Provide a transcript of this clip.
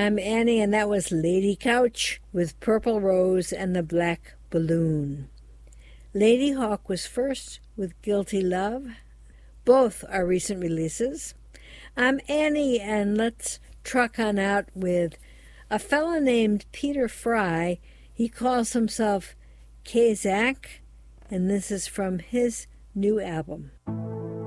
I'm Annie, and that was Lady Couch with Purple Rose and the Black Balloon. Ladyhawke was first with Guilty Love. Both are recent releases. I'm Annie, and let's truck on out with a fellow named Peter Fry. He calls himself Kazak, and this is from his new album.